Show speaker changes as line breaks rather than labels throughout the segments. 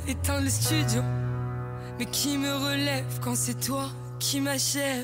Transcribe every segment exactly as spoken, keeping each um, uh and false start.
éteins le studio. Mais qui me relève quand c'est toi qui m'achève?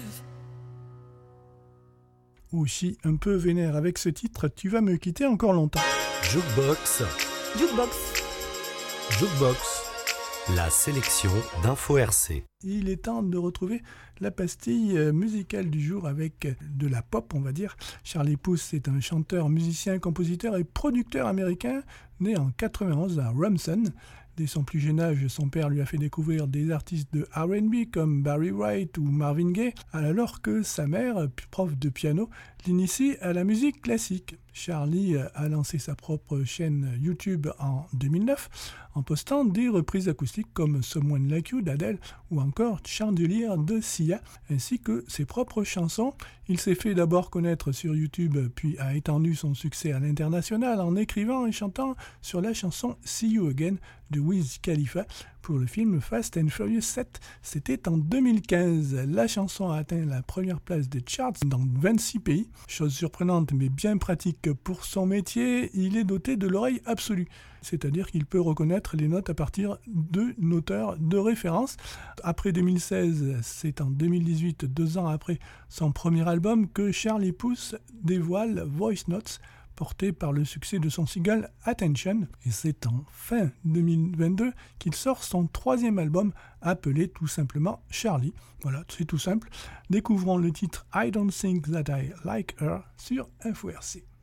Aussi un peu vénère avec ce titre, tu vas me quitter encore longtemps.
Jukebox.
Jukebox.
Jukebox. La sélection d'Info R C.
Il est temps de retrouver la pastille musicale du jour avec de la pop, on va dire. Charlie Puth est un chanteur, musicien, compositeur et producteur américain, né en quatre-vingt-onze à Rumson. Dès son plus jeune âge, son père lui a fait découvrir des artistes de R and B comme Barry White ou Marvin Gaye, alors que sa mère, prof de piano, l'initie à la musique classique. Charlie a lancé sa propre chaîne YouTube en deux mille neuf en postant des reprises acoustiques comme Someone Like You d'Adele ou encore Chandelier de Sia, ainsi que ses propres chansons. Il s'est fait d'abord connaître sur YouTube, puis a étendu son succès à l'international en écrivant et chantant sur la chanson See You Again de Wiz Khalifa pour le film Fast and Furious sept. C'était en deux mille quinze. La chanson a atteint la première place des charts dans vingt-six pays. Chose surprenante mais bien pratique pour son métier, il est doté de l'oreille absolue. C'est-à-dire qu'il peut reconnaître les notes à partir de noteurs de référence. Après deux mille seize, c'est en deux mille dix-huit, deux ans après son premier album, que Charlie Puth dévoile Voice Notes, porté par le succès de son single Attention. Et c'est en fin deux mille vingt-deux qu'il sort son troisième album, appelé tout simplement Charlie. Voilà, c'est tout simple. Découvrons le titre I Don't Think That I Like Her sur Info R C.